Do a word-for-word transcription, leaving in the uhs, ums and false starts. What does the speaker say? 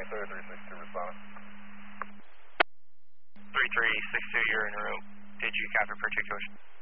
twenty-third, three six two responding. three three six two, you're in route. Did you copy particulars?